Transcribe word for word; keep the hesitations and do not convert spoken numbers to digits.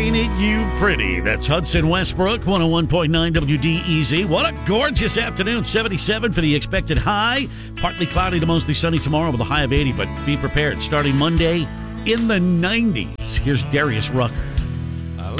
Ain't It You Pretty? That's Hudson Westbrook, one oh one point nine W D E Z. What a gorgeous afternoon. seventy-seven for the expected high. Partly cloudy to mostly sunny tomorrow with a high of eighty, but be prepared. Starting Monday in the nineties. Here's Darius Rucker.